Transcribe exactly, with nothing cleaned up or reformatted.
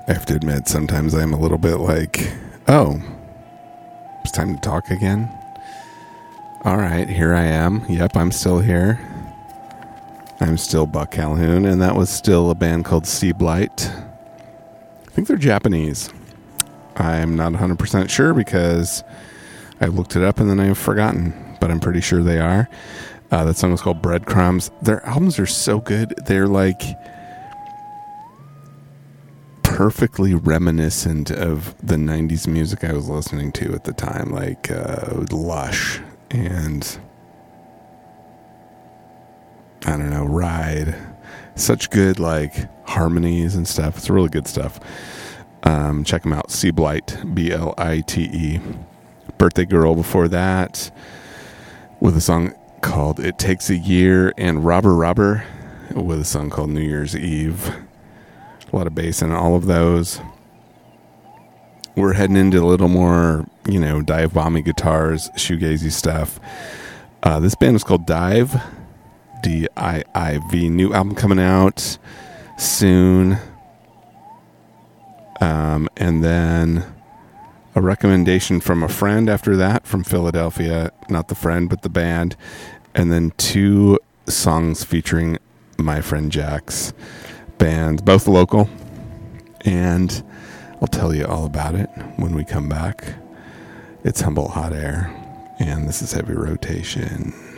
I have to admit, sometimes I'm a little bit like, oh, it's time to talk again. All right, here I am. Yep, I'm still here. I'm still Buck Calhoun, and that was still a band called Sea Blight. I think they're Japanese. I'm not one hundred percent sure because I looked it up and then I've forgotten, but I'm pretty sure they are. Uh, that song was called Breadcrumbs. Their albums are so good. They're like perfectly reminiscent of the nineties music I was listening to at the time, like uh, Lush and I don't know, Ride. Such good like harmonies and stuff. It's really good stuff. Um, check them out. Sea Blight, B L I T E. Birthday Girl before that with a song called It Takes a Year, and Robber Robber with a song called New Year's Eve. A lot of bass in all of those. We're heading into a little more, you know, dive bombing guitars, shoegazy stuff. Uh, this band is called Dive, D I I V. New album coming out soon. Um, and then a recommendation from a friend after that from Philadelphia. Not the friend, but the band. And then two songs featuring my friend Jack's band, both local. And I'll tell you all about it when we come back. It's Humboldt Hot Air, and this is Heavy Rotation.